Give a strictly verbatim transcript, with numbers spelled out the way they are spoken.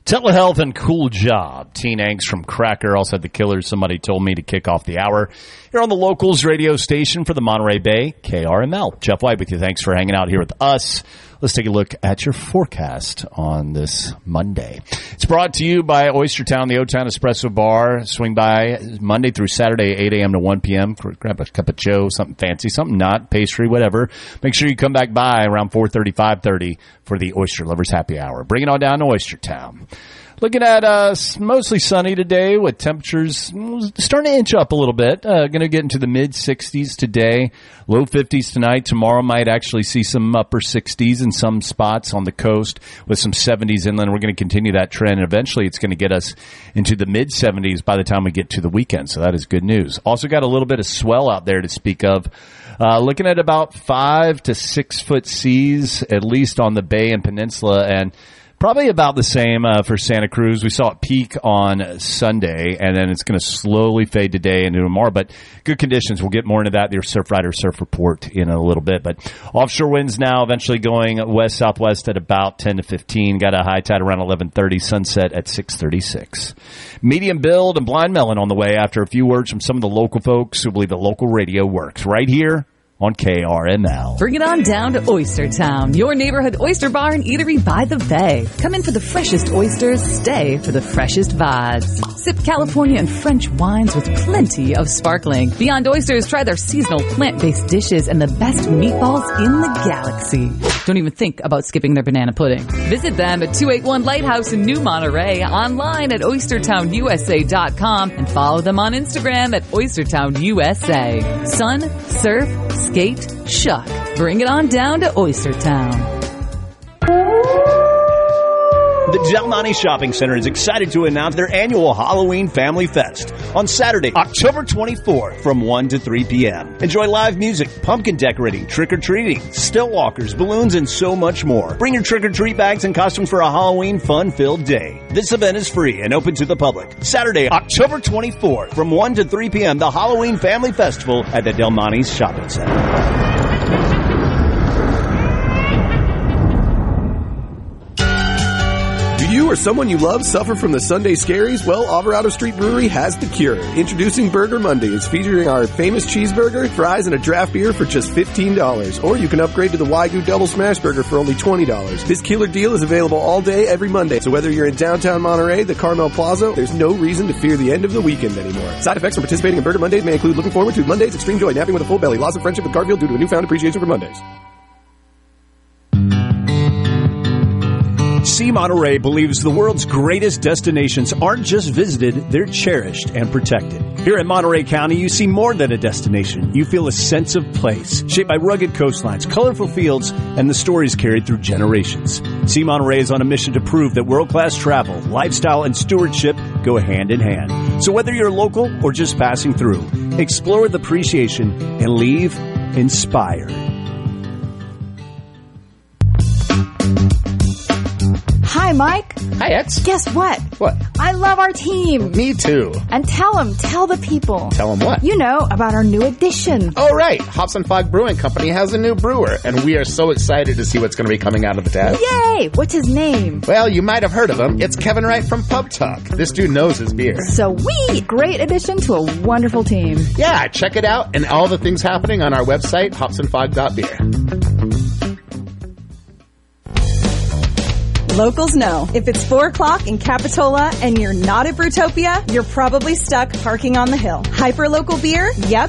Telehealth and Cool Job. Teen Angst from Cracker also had The Killers. Somebody told me to kick off the hour here on the Locals radio station for the Monterey Bay, K R M L. Jeff White with you. Thanks for hanging out here with us. Let's take a look at your forecast on this Monday. It's brought to you by Oystertown, the O-Town Espresso Bar. Swing by Monday through Saturday, eight a.m. to one p.m. Grab a cup of joe, something fancy, something not, pastry, whatever. Make sure you come back by around four thirty, five thirty for the Oyster Lovers Happy Hour. Bring it on down to Oystertown. Looking at uh, mostly sunny today with temperatures starting to inch up a little bit. Uh, going to get into the mid-sixties today, low fifties tonight. Tomorrow might actually see some upper sixties in some spots on the coast with some seventies inland. We're going to continue that trend, and eventually it's going to get us into the mid-seventies by the time we get to the weekend, so that is good news. Also got a little bit of swell out there to speak of. Uh, looking at about five to six foot seas, at least on the bay and peninsula, and probably about the same uh, for Santa Cruz. We saw it peak on Sunday, and then it's going to slowly fade today into tomorrow. But good conditions. We'll get more into that, their Surf Rider Surf Report, in a little bit. But offshore winds now eventually going west-southwest at about ten to fifteen. Got a high tide around eleven thirty, sunset at six thirty-six. Medium build and blind melon on the way after a few words from some of the local folks who believe that local radio works. Right here on K R M L. Bring it on down to Oystertown, your neighborhood oyster bar and eatery by the bay. Come in for the freshest oysters, stay for the freshest vibes. Sip California and French wines with plenty of sparkling. Beyond Oysters, try their seasonal plant-based dishes and the best meatballs in the galaxy. Don't even think about skipping their banana pudding. Visit them at two eighty-one Lighthouse in New Monterey, online at oystertown u s a dot com, and follow them on Instagram at oystertown u s a. Sun, surf, skate, shuck. Bring it on down to Oystertown. The Del Monte Shopping Center is excited to announce their annual Halloween Family Fest on Saturday, October twenty-fourth from one to three p.m. Enjoy live music, pumpkin decorating, trick-or-treating, still walkers, balloons, and so much more. Bring your trick-or-treat bags and costumes for a Halloween fun-filled day. This event is free and open to the public. Saturday, October twenty-fourth from one to three p.m. The Halloween Family Festival at the Del Monte Shopping Center. You or someone you love suffer from the Sunday scaries? Well, Alvarado Street Brewery has the cure. Introducing Burger Mondays, featuring our famous cheeseburger, fries, and a draft beer for just fifteen dollars. Or you can upgrade to the Wagyu Double Smash Burger for only twenty dollars. This killer deal is available all day, every Monday. So whether you're in downtown Monterey, the Carmel Plaza, there's no reason to fear the end of the weekend anymore. Side effects from participating in Burger Mondays may include looking forward to Mondays, extreme joy, napping with a full belly, loss of friendship with Garfield due to a newfound appreciation for Mondays. See Monterey believes the world's greatest destinations aren't just visited, they're cherished and protected. Here in Monterey County, you see more than a destination. You feel a sense of place, shaped by rugged coastlines, colorful fields, and the stories carried through generations. See Monterey is on a mission to prove that world-class travel, lifestyle, and stewardship go hand in hand. So whether you're local or just passing through, explore with appreciation and leave inspired. Hi, Mike. Hi, X. Guess what? What? I love our team. Me too. And tell them, tell the people. Tell them what? You know, about our new addition. Oh, right. Hops and Fog Brewing Company has a new brewer, and we are so excited to see what's going to be coming out of the tap. Yay! What's his name? Well, you might have heard of him. It's Kevin Wright from Pub Talk. This dude knows his beer. So we, great addition to a wonderful team. Yeah, check it out and all the things happening on our website, hops and fog dot beer. Locals know. If it's four o'clock in Capitola and you're not at Brewtopia, you're probably stuck parking on the hill. Hyperlocal beer? Yep.